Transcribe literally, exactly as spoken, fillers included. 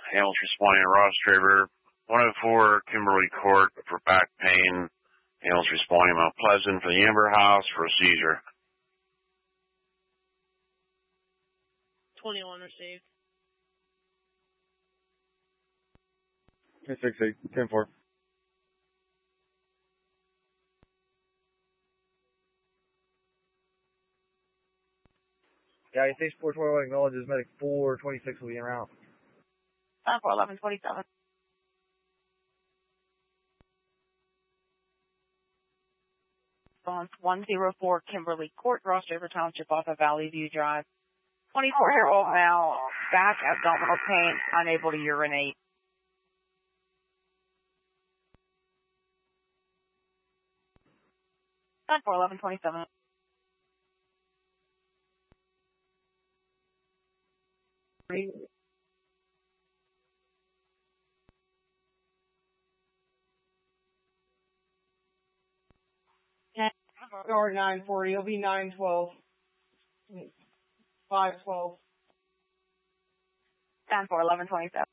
Hales responding to Ross Traver. one oh four Kimberly Court for back pain. Hales responding Mount Pleasant for the Amber House for a seizure. twenty-one received. six eight, ten four. Yeah, station four twenty-one acknowledges medic four twenty-six will be en route. ten four eleven twenty-seven. Response one oh four Kimberly Court, Ross River Township off of Valley View Drive. twenty-four-year-old male, back abdominal pain, unable to urinate. ten four eleven twenty-seven. Or nine forty, it'll be nine twelve. five twelve. ten four eleven twenty-seven.